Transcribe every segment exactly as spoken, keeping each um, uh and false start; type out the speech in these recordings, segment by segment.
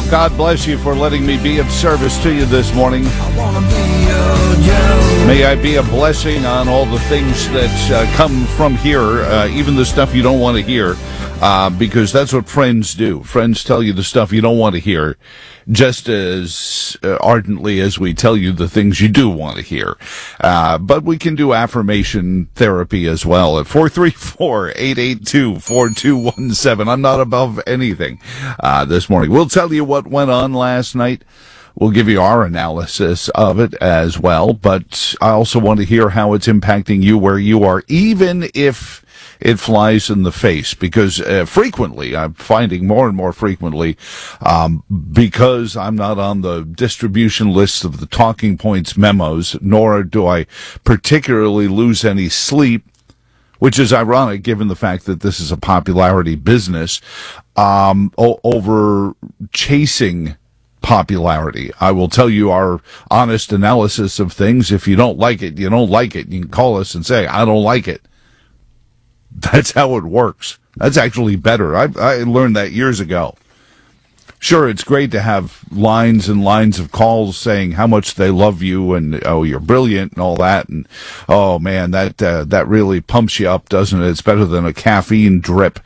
God bless you for letting me be of service to you this morning. I wanna be your Joe. May I be a blessing on all the things that uh, come from here, uh, even the stuff you don't want to hear, uh, because that's what friends do. Friends tell you the stuff you don't want to hear, just as uh, ardently as we tell you the things you do want to hear. Uh, but we can do affirmation therapy as well at four three four, eight eight two, four two one seven. I'm not above anything uh, this morning. We'll tell you what went on last night. We'll give you our analysis of it as well, but I also want to hear how it's impacting you where you are, even if it flies in the face, because uh, frequently, I'm finding more and more frequently, um, because I'm not on the distribution list of the talking points memos, nor do I particularly lose any sleep, which is ironic given the fact that this is a popularity business, um, o- over chasing popularity. I will tell you our honest analysis of things. If you don't like it, you don't like it. You can call us and say, I don't like it. That's how it works. That's actually better. I, I learned that years ago. Sure, it's great to have lines and lines of calls saying how much they love you and, oh, you're brilliant and all that. And, oh, man, that uh, that really pumps you up, doesn't it? It's better than a caffeine drip.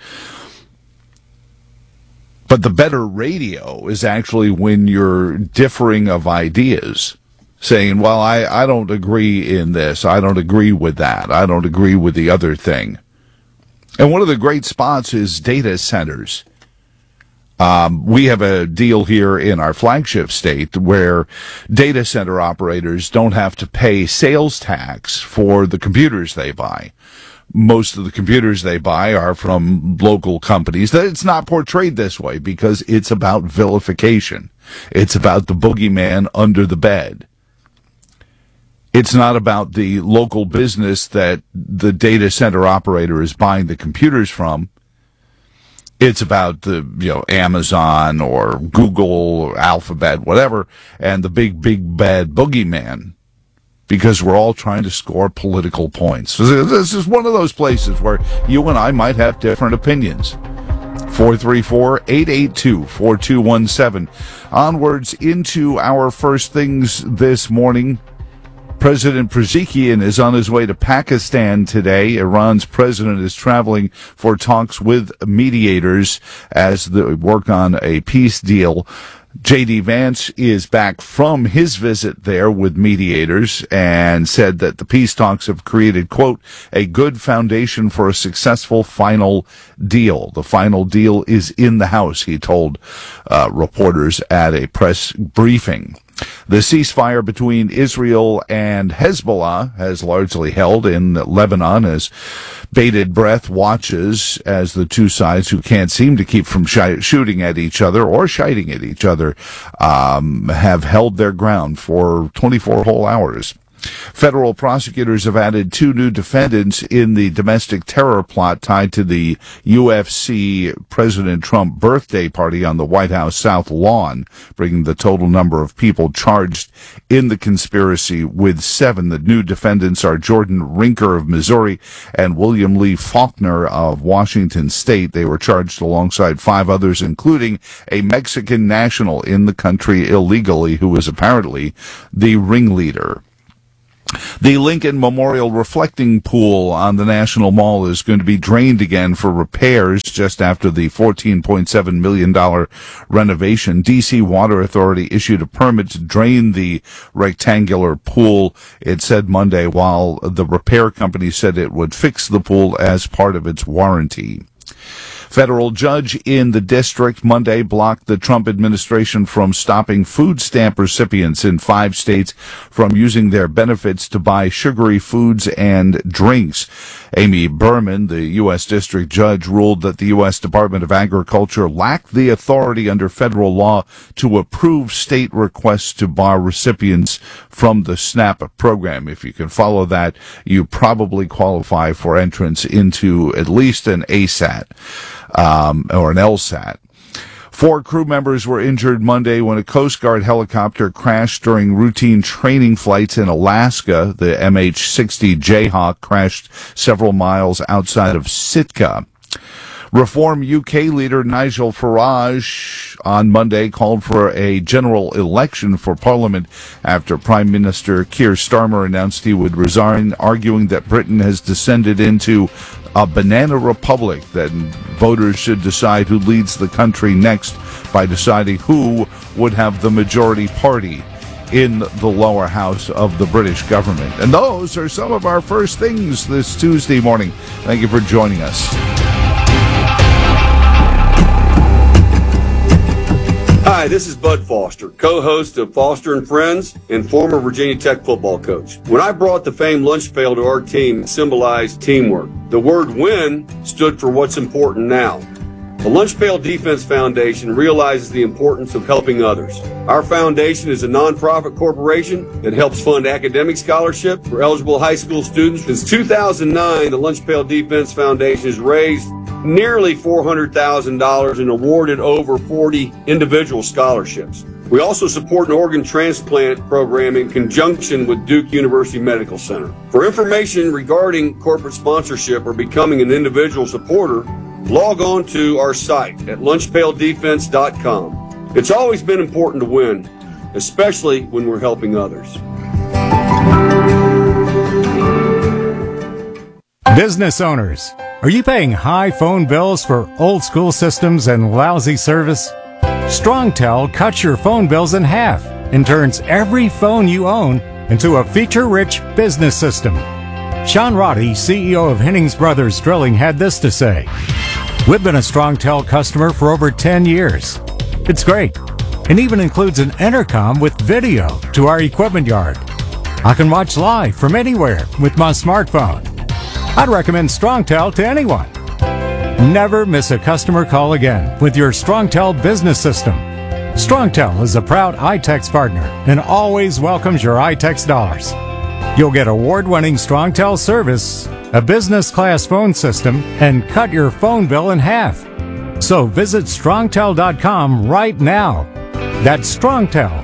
But the better radio is actually when you're differing of ideas, saying, well, I, I don't agree in this. I don't agree with that. I don't agree with the other thing. And one of the great spots is data centers. Um, we have a deal here in our flagship state where data center operators don't have to pay sales tax for the computers they buy. Most of the computers they buy are from local companies. It's not portrayed this way because it's about vilification. It's about the boogeyman under the bed. It's not about the local business that the data center operator is buying the computers from. It's about the, you know, Amazon or Google or Alphabet, whatever, and the big, big, bad boogeyman. Because we're all trying to score political points. So this is one of those places where you and I might have different opinions. four three four, eight eight two, four two one seven. Onwards into our first things this morning. President Pezeshkian is on his way to Pakistan today. Iran's president is traveling for talks with mediators as they work on a peace deal. J D. Vance is back from his visit there with mediators and said that the peace talks have created, quote, a good foundation for a successful final deal. The final deal is in the House, he told uh, reporters at a press briefing. The ceasefire between Israel and Hezbollah has largely held in Lebanon as bated breath watches as the two sides who can't seem to keep from sh- shooting at each other or shiting at each other um, have held their ground for twenty-four whole hours. Federal prosecutors have added two new defendants in the domestic terror plot tied to the U F C President Trump birthday party on the White House South Lawn, bringing the total number of people charged in the conspiracy with seven. The new defendants are Jordan Rinker of Missouri and William Lee Faulkner of Washington State. They were charged alongside five others, including a Mexican national in the country illegally who was apparently the ringleader. The Lincoln Memorial Reflecting Pool on the National Mall is going to be drained again for repairs just after the fourteen point seven million dollars renovation. D C Water Authority issued a permit to drain the rectangular pool, it said Monday, while the repair company said it would fix the pool as part of its warranty. Federal judge in the district Monday blocked the Trump administration from stopping food stamp recipients in five states from using their benefits to buy sugary foods and drinks. Amy Berman, the U S district judge, ruled that the U S Department of Agriculture lacked the authority under federal law to approve state requests to bar recipients from the SNAP program. If you can follow that, you probably qualify for entrance into at least an A S A T. Um, or an LSAT. Four crew members were injured Monday when a Coast Guard helicopter crashed during routine training flights in Alaska. The M H sixty Jayhawk crashed several miles outside of Sitka. Reform U K leader Nigel Farage on Monday called for a general election for Parliament after Prime Minister Keir Starmer announced he would resign, arguing that Britain has descended into a banana republic, that voters should decide who leads the country next by deciding who would have the majority party in the lower house of the British government. And those are some of our first things this Tuesday morning. Thank you for joining us. Hi, this is Bud Foster, co-host of Foster and Friends and former Virginia Tech football coach. When I brought the famed lunch pail to our team, it symbolized teamwork. The word win stood for what's important now. The Lunch Pail Defense Foundation realizes the importance of helping others. Our foundation is a nonprofit corporation that helps fund academic scholarship for eligible high school students. Since two thousand nine, the Lunch Pail Defense Foundation has raised nearly four hundred thousand dollars and awarded over forty individual scholarships. We also support an organ transplant program in conjunction with Duke University Medical Center. For information regarding corporate sponsorship or becoming an individual supporter, log on to our site at lunch pail defense dot com. It's always been important to win, especially when we're helping others. Business owners, are you paying high phone bills for old school systems and lousy service? StrongTel cuts your phone bills in half and turns every phone you own into a feature-rich business system. Sean Roddy, C E O of Hennings Brothers Drilling, had this to say: "We've been a StrongTel customer for over ten years. It's great, and even includes an intercom with video to our equipment yard. I can watch live from anywhere with my smartphone. I'd recommend StrongTel to anyone. Never miss a customer call again with your StrongTel business system. StrongTel is a proud iTex partner and always welcomes your iTex dollars. You'll get award-winning StrongTel service, a business-class phone system, and cut your phone bill in half. So visit strongtel dot com right now. That's StrongTel,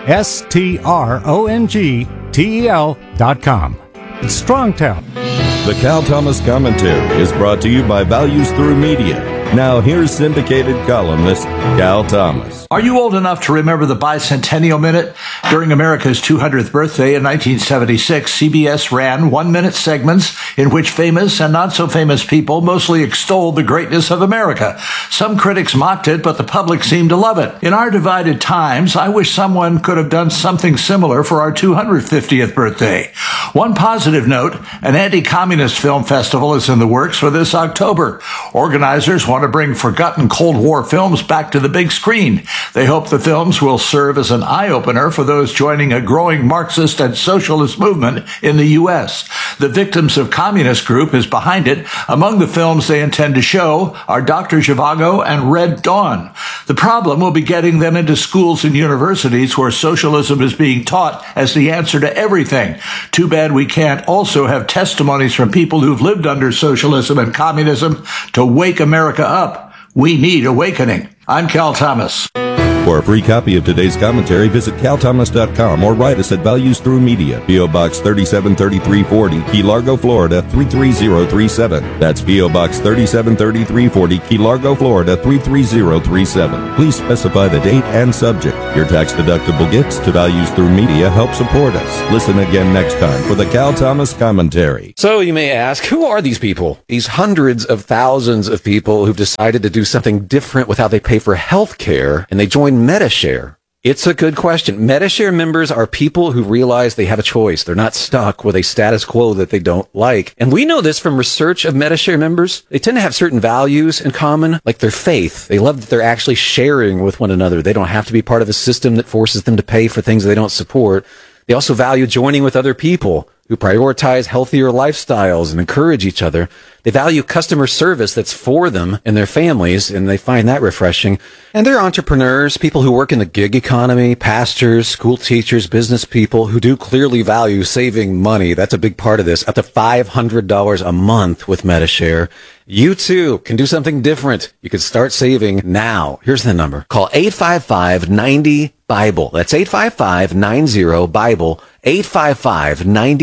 S T R O N G T E L dot com. It's StrongTel. The Cal Thomas Commentary is brought to you by Values Through Media. Now here's syndicated columnist Cal Thomas. Are you old enough to remember the Bicentennial Minute? During America's two hundredth birthday in nineteen seventy-six, C B S ran one-minute segments in which famous and not-so-famous people mostly extolled the greatness of America. Some critics mocked it, but the public seemed to love it. In our divided times, I wish someone could have done something similar for our two hundred fiftieth birthday. One positive note, an anti-communist film festival is in the works for this October. Organizers want to bring forgotten Cold War films back to the big screen. They hope the films will serve as an eye-opener for those joining a growing Marxist and socialist movement in the U S. The Victims of Communist group is behind it. Among the films they intend to show are Doctor Zhivago and Red Dawn. The problem will be getting them into schools and universities where socialism is being taught as the answer to everything. Too bad we can't also have testimonies from people who've lived under socialism and communism to wake America up. We need awakening. I'm Cal Thomas. For a free copy of today's commentary, visit cal thomas dot com or write us at Values Through Media, P O Box thirty-seven thirty-three forty, Key Largo, Florida three three zero three seven. That's P O Box thirty-seven thirty-three forty, Key Largo, Florida three three zero three seven. Please specify the date and subject. Your tax-deductible gifts to Values Through Media help support us. Listen again next time for the Cal Thomas Commentary. So you may ask, who are these people? These hundreds of thousands of people who've decided to do something different with how they pay for health care, and they join Medi-Share. It's a good question. Medi-Share members are people who realize they have a choice. They're not stuck with a status quo that they don't like. And we know this from research of Medi-Share members. They tend to have certain values in common, like their faith. They love that they're actually sharing with one another. They don't have to be part of a system that forces them to pay for things they don't support. They also value joining with other people who prioritize healthier lifestyles and encourage each other. They value customer service that's for them and their families, and they find that refreshing. And they're entrepreneurs, people who work in the gig economy, pastors, school teachers, business people who do clearly value saving money. That's a big part of this. Up to five hundred dollars a month with Medi-Share. You too can do something different. You can start saving now. Here's the number. Call eight five five, nine zero, B I B L E. That's eight five five, nine zero, B I B L E. eight five five, nine zero,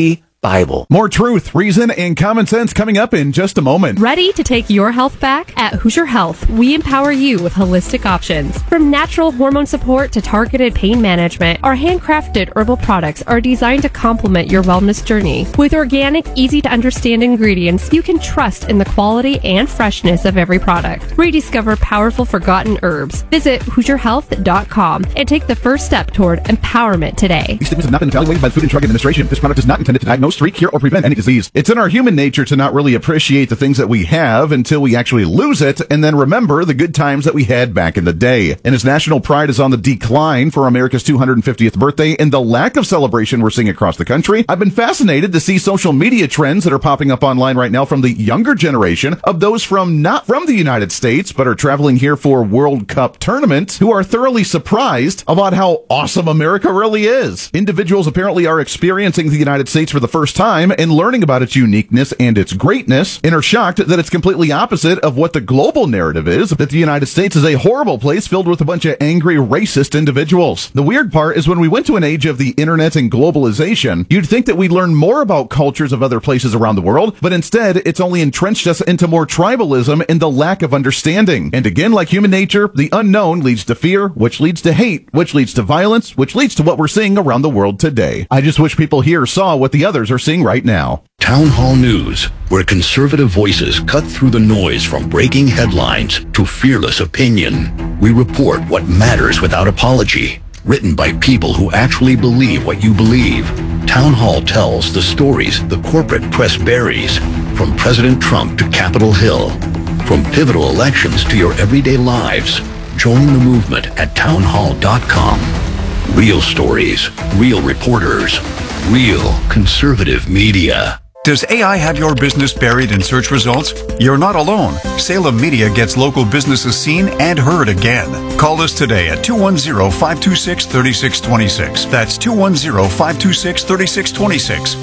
Bible. More truth, reason, and common sense coming up in just a moment. Ready to take your health back? At Hoosier Health, we empower you with holistic options. From natural hormone support to targeted pain management, our handcrafted herbal products are designed to complement your wellness journey. With organic, easy-to-understand ingredients, you can trust in the quality and freshness of every product. Rediscover powerful forgotten herbs. Visit Hoosier Health dot com and take the first step toward empowerment today. These statements have not been evaluated by the Food and Drug Administration. This product is not intended to diagnose, treat, cure, or prevent any disease. It's in our human nature to not really appreciate the things that we have until we actually lose it, and then remember the good times that we had back in the day. And as national pride is on the decline for America's two hundred fiftieth birthday and the lack of celebration we're seeing across the country, I've been fascinated to see social media trends that are popping up online right now from the younger generation of those from not from the United States, but are traveling here for World Cup tournament, who are thoroughly surprised about how awesome America really is. Individuals apparently are experiencing the United States for the first time and learning about its uniqueness and its greatness, and are shocked that it's completely opposite of what the global narrative is, that the United States is a horrible place filled with a bunch of angry, racist individuals. The weird part is when we went to an age of the internet and globalization, you'd think that we'd learn more about cultures of other places around the world, but instead, it's only entrenched us into more tribalism and the lack of understanding. And again, like human nature, the unknown leads to fear, which leads to hate, which leads to violence, which leads to what we're seeing around the world today. I just wish people here saw what the others are seeing right now. Town Hall News, where conservative voices cut through the noise from breaking headlines to fearless opinion. We report what matters without apology. Written by people who actually believe what you believe. Town Hall tells the stories the corporate press buries, from President Trump to Capitol Hill. From pivotal elections to your everyday lives. Join the movement at town hall dot com. Real stories, real reporters, real conservative media. Does A I have your business buried in search results? You're not alone. Salem Media gets local businesses seen and heard again. Call us today at two one zero, five two six, three six two six. That's two one zero, five two six, three six two six.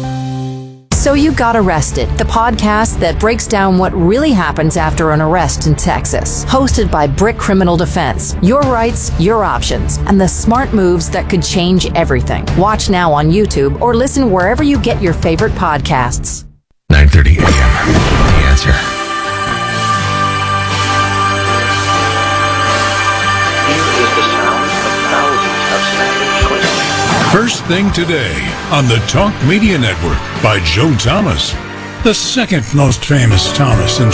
So You Got Arrested, the podcast that breaks down what really happens after an arrest in Texas. Hosted by Brick Criminal Defense. Your rights, your options, and the smart moves that could change everything. Watch now on YouTube or listen wherever you get your favorite podcasts. nine thirty a.m. The Answer. First thing today on the Talk Media Network by Joe Thomas, the second most famous Thomas in